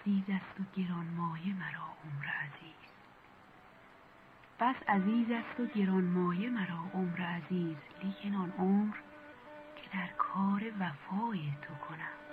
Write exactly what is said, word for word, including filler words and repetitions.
عزیز است و گرانمایه مرا عمر عزیز. بس عزیز است و گرانمایه مرا عمر عزیز، لیکن آن عمر که در کار وفای تو کنم.